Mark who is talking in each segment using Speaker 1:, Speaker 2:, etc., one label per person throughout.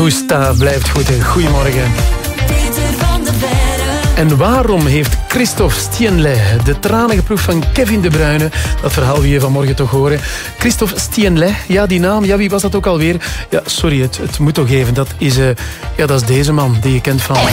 Speaker 1: Gusta blijft goed. Goedemorgen. En waarom heeft Christophe Stienle de tranen geproefd van Kevin De Bruyne? Dat verhaal wil je vanmorgen toch horen. Christophe Stienle, ja, die naam, ja, wie was dat ook alweer? Ja, sorry, het moet toch even. Dat is deze man die je kent van...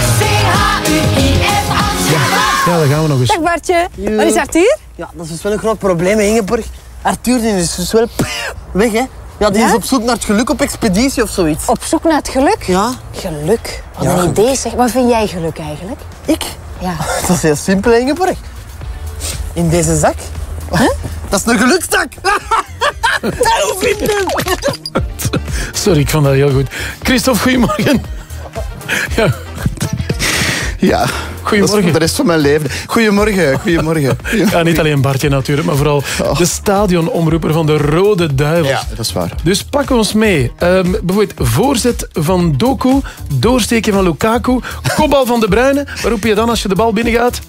Speaker 1: Ja, daar gaan we nog eens.
Speaker 2: Dag Bartje, waar is Arthur?
Speaker 3: Ja, dat is dus wel een groot probleem in Ingeborg. Arthur die is dus wel weg, hè? Ja, die is op zoek naar het geluk op expeditie of zoiets.
Speaker 2: Op zoek naar het geluk?
Speaker 3: Ja.
Speaker 2: Geluk? Wat
Speaker 3: Ja,
Speaker 2: een
Speaker 3: geluk.
Speaker 2: idee zeg. Wat vind jij geluk eigenlijk?
Speaker 3: Ik?
Speaker 2: Ja.
Speaker 3: Dat is heel simpel, Ingeborg. In deze zak. Dat is een gelukzak. Hoe vind je hem?
Speaker 1: Sorry, ik vond dat heel goed. Christophe, goedemorgen. Ja.
Speaker 4: Ja,
Speaker 1: Goedemorgen.
Speaker 4: dat is de rest van mijn leven. Goedemorgen.
Speaker 1: Ja, niet alleen Bartje natuurlijk, maar vooral de stadionomroeper van de Rode Duivels.
Speaker 4: Ja, dat is waar.
Speaker 1: Dus pak ons mee. Bijvoorbeeld voorzet van Doku, doorsteken van Lukaku, kopbal van De Bruyne. Waar roep je dan als je de bal binnengaat?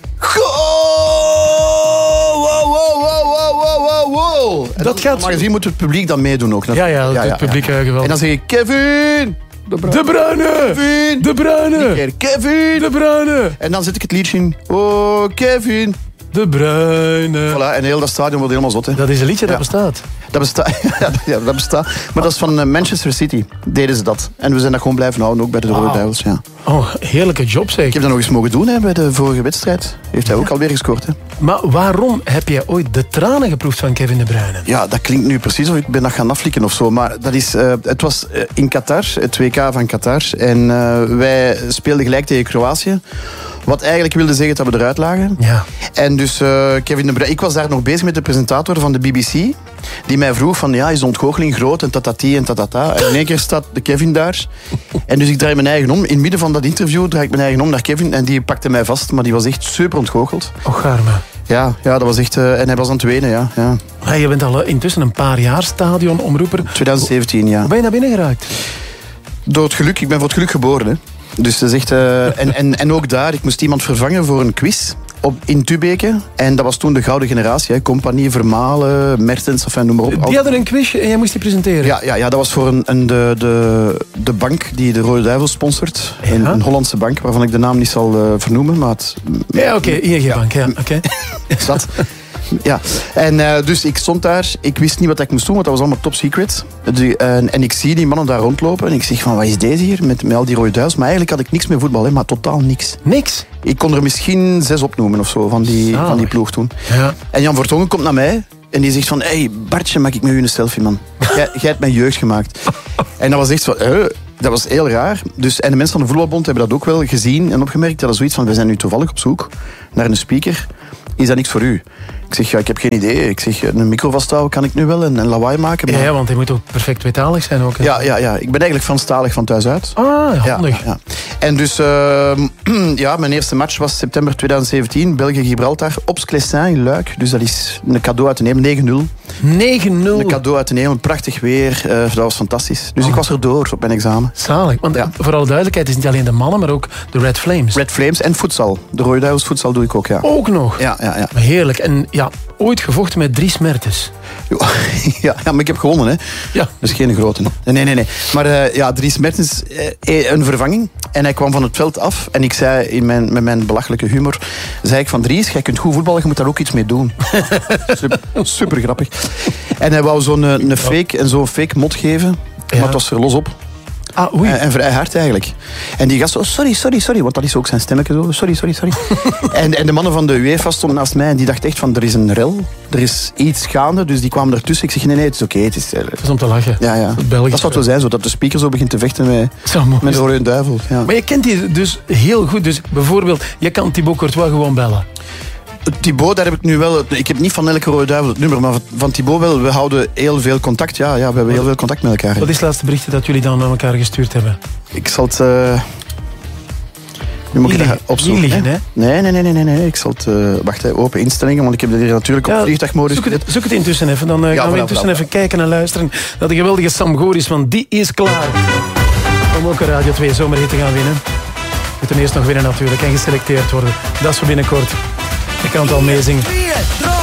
Speaker 4: Wow.
Speaker 1: Dat gaat...
Speaker 4: Maar gezien moet het publiek dan meedoen ook.
Speaker 1: Ja, het publiek geweldig.
Speaker 4: En dan zeg je Kevin!
Speaker 1: De Bruyne!
Speaker 4: Kevin!
Speaker 1: De Bruyne!
Speaker 4: Kevin!
Speaker 1: De Bruyne!
Speaker 4: En dan zet ik het liedje in. Oh, Kevin!
Speaker 1: De Bruyne.
Speaker 4: Voilà, en heel dat stadion wordt helemaal zot. Hè.
Speaker 1: Dat is een liedje dat bestaat.
Speaker 4: Dat bestaat. Maar dat is van Manchester City. Deden ze dat. En we zijn dat gewoon blijven houden, ook bij de Rode Duivels. Ja.
Speaker 1: Oh, heerlijke job zeg.
Speaker 4: Ik heb dat nog eens mogen doen hè, bij de vorige wedstrijd. Heeft hij ook alweer gescoord. Hè.
Speaker 1: Maar waarom heb jij ooit de tranen geproefd van Kevin De Bruyne?
Speaker 4: Ja, dat klinkt nu precies of ik ben dat gaan aflikken of zo. Maar dat is, het was in Qatar, het WK van Qatar. En wij speelden gelijk tegen Kroatië. Wat eigenlijk wilde zeggen dat we eruit lagen.
Speaker 1: Ja.
Speaker 4: En dus Kevin De Bruyne... Ik was daar nog bezig met de presentator van de BBC. Die mij vroeg van, ja, is de ontgoocheling groot en tatati en tatata. En in één keer staat de Kevin daar. En dus ik draai mijn eigen om. In het midden van dat interview draai ik mijn eigen om naar Kevin. En die pakte mij vast, maar die was echt super ontgoocheld.
Speaker 1: Och, arme.
Speaker 4: Ja, dat was echt... en hij was aan het wenen, ja.
Speaker 1: Maar je bent al intussen een paar jaar stadionomroeper.
Speaker 4: 2017, ja.
Speaker 1: Hoe ben je naar binnen geraakt?
Speaker 4: Door het geluk. Ik ben voor het geluk geboren, hè. Dus dat is echt... en ook daar, ik moest iemand vervangen voor een quiz in Tubeke. En dat was toen de gouden generatie. Hè. Compagnie, Vermalen, Mertens, enfin, noem maar op.
Speaker 1: Die hadden een quizje en jij moest die presenteren?
Speaker 4: Ja, dat was voor de bank die de Rode Duivels sponsort.
Speaker 1: Ja?
Speaker 4: Een Hollandse bank, waarvan ik de naam niet zal vernoemen. Maar
Speaker 1: Ja, oké, ING Bank. Ja, oké.
Speaker 4: Dat... Ja, en dus ik stond daar, ik wist niet wat ik moest doen, want dat was allemaal top secret. En ik zie die mannen daar rondlopen en ik zeg van, wat is deze hier met al die Rode Duivels? Maar eigenlijk had ik niks met voetbal, hè, maar totaal niks.
Speaker 1: Niks?
Speaker 4: Ik kon er misschien 6 opnoemen of zo van die ploeg toen.
Speaker 1: Ja.
Speaker 4: En Jan Vertongen komt naar mij en die zegt van, hey Bartje, maak ik met u een selfie, man. Jij hebt mijn jeugd gemaakt. En dat was echt zo... Dat was heel raar. Dus, en de mensen van de Voetbalbond hebben dat ook wel gezien en opgemerkt. Dat is zoiets van, we zijn nu toevallig op zoek naar een speaker. Is dat niks voor u? Ik zeg, ja, ik heb geen idee. Ik zeg, een micro vasthouden kan ik nu wel en lawaai maken. Maar...
Speaker 1: Ja, want hij moet ook perfect tweetalig zijn ook. Hè?
Speaker 4: Ja. Ik ben eigenlijk Franstalig van thuis uit.
Speaker 1: Ah, handig.
Speaker 4: Ja. En dus, mijn eerste match was september 2017. België-Gibraltar op Sclessin in Luik. Dus dat is een cadeau uit de hemel. 9-0.
Speaker 1: 9-0.
Speaker 4: Een cadeau uit de hemel. Prachtig weer. Dat was fantastisch. Dus ik was er door op mijn examen.
Speaker 1: Zalig. Want voor alle duidelijkheid, het is niet alleen de mannen, maar ook de Red Flames.
Speaker 4: Red Flames en futsal. De Rode Duivels futsal doe ik ook, ja.
Speaker 1: Ook nog?
Speaker 4: Ja.
Speaker 1: Heerlijk. En ja, ooit gevochten met Dries Mertens.
Speaker 4: Ja, maar ik heb gewonnen, hè.
Speaker 1: Ja.
Speaker 4: Dus geen grote. Nee. Maar Dries Mertens, een vervanging. En hij kwam van het veld af. En ik zei, met mijn belachelijke humor, zei ik van Dries, jij kunt goed voetballen, je moet daar ook iets mee doen. Super grappig. En hij wou zo'n fake mot geven.
Speaker 1: Ja.
Speaker 4: Maar het was er los op.
Speaker 1: Ah, oei.
Speaker 4: En vrij hard eigenlijk. En die gast, sorry, want dat is ook zijn stemmetje zo. Sorry. en de mannen van de UEFA stonden naast mij en die dachten echt van, er is een rel, er is iets gaande, dus die kwamen ertussen. Ik zeg, nee, het is oké. Het is
Speaker 1: om te lachen.
Speaker 4: Ja. Dat zou zo zijn, zo, dat de speaker zo begint te vechten met de Rode Duivel. Ja.
Speaker 1: Maar je kent die dus heel goed. Dus bijvoorbeeld, je kan Thibaut Courtois gewoon bellen.
Speaker 4: Thibaut, daar heb ik nu wel... Ik heb niet van elke Rode Duivel het nummer, maar van Thibaut wel. We houden heel veel contact. Ja, we hebben heel veel contact met elkaar.
Speaker 1: Wat is het laatste berichtje dat jullie dan aan elkaar gestuurd hebben?
Speaker 4: Ik zal het... Nu moet ik dat opzoeken.
Speaker 1: Niet liggen, hè?
Speaker 4: Nee. Ik zal het... wacht, open instellingen, want ik heb dit hier natuurlijk op vliegtuigmodus.
Speaker 1: Zoek het intussen even. Dan gaan we intussen even kijken en luisteren naar de geweldige Sam Goris, want die is klaar om ook een Radio 2 zomerhit te gaan winnen. We moeten eerst nog winnen natuurlijk en geselecteerd worden. Dat is voor binnenkort. Je kan het al meezingen.